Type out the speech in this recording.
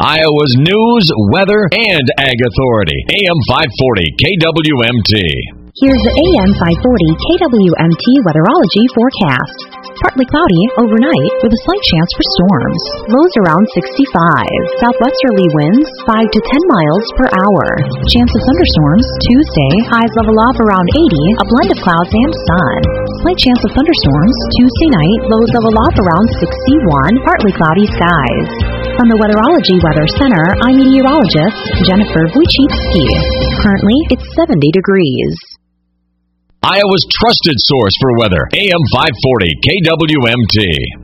Iowa's news, weather, and ag authority. AM 540 KWMT. Here's the AM 540 KWMT weatherology forecast. Partly cloudy overnight with a slight chance for storms. Lows around 65. Southwesterly winds 5 to 10 miles per hour. Chance of thunderstorms Tuesday. Highs level off around 80. A blend of clouds and sun. Slight chance of thunderstorms Tuesday night. Lows level off around 61. Partly cloudy skies. From the Weatherology Weather Center, I'm meteorologist Jennifer Wojcicki. Currently, it's 70 degrees. Iowa's trusted source for weather. AM 540 KWMT.